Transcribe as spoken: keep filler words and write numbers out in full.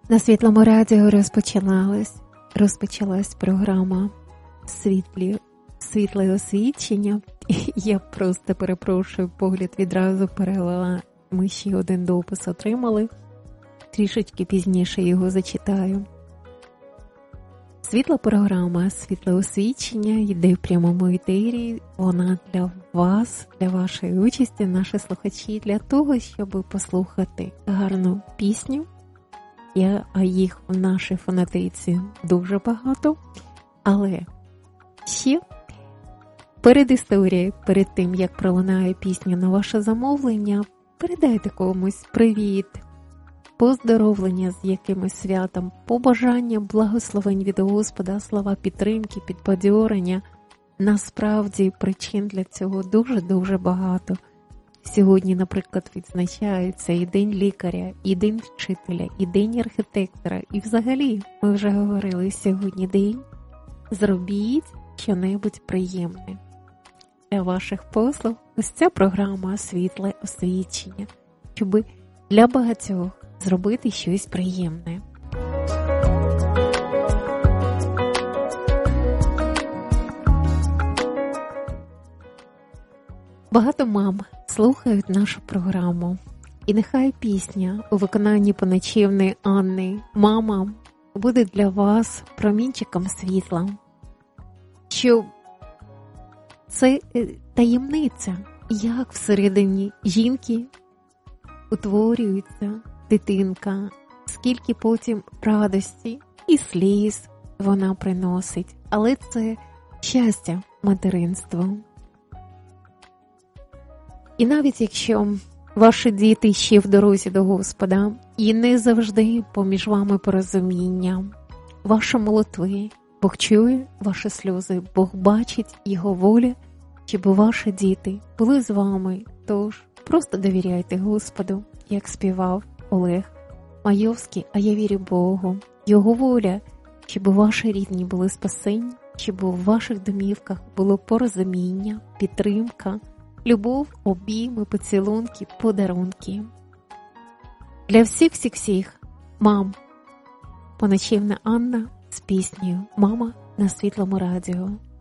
На Світлому радіо розпочалась, розпочалась програма «Світлі, «Світле освічення». Я просто перепрошую, погляд відразу перевела. Ми ще один допис отримали. Трішечки пізніше його зачитаю. Світла програма «Світле освічення» йде в прямому етері. Вона для вас, для вашої участі, наші слухачі, для того, щоб послухати гарну пісню. Я, а їх у нашій фонетиці дуже багато. Але ще перед історією, перед тим, як пролунає пісня на ваше замовлення, передайте комусь привіт, поздоровлення з якимось святом, побажання, благословень від Господа, слова підтримки, підбадьорення. Насправді причин для цього дуже-дуже багато. Сьогодні, наприклад, відзначається і День лікаря, і День вчителя, і День архітектора. І взагалі, ми вже говорили, сьогодні день. Зробіть що-небудь приємне. Для ваших послуг ось ця програма «Світле освічення», щоб для багатьох зробити щось приємне. Багато мам слухають нашу програму. І нехай пісня у виконанні Поночівної Анни «Мама» буде для вас промінчиком світла. Що це таємниця, як всередині жінки утворюється дитинка, скільки потім радості і сліз вона приносить. Але це щастя материнства. І навіть якщо ваші діти ще в дорозі до Господа, і не завжди поміж вами порозуміння, ваші молитви, Бог чує ваші сльози, Бог бачить Його волю, щоб ваші діти були з вами. Тож просто довіряйте Господу, як співав Олег Майовський, а я вірю Богу. Його воля, щоб ваші рідні були спасені, щоб у ваших домівках було порозуміння, підтримка, любов, обійми, поцілунки, подарунки. Для всіх-всіх-всіх мам Поночівна Анна з піснею «Мама» на Світлому радіо.